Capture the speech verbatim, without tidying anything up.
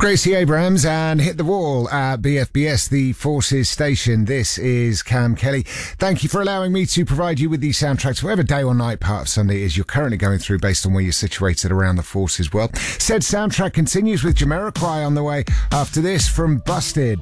Gracie Abrams and Hit the Wall at B F B S, the Forces station. This is Cam Kelly. Thank you for allowing me to provide you with these soundtracks, whatever day or night part of Sunday is you're currently going through based on where you're situated around the Forces world. Said soundtrack continues with Jamiroquai on the way after this from Busted.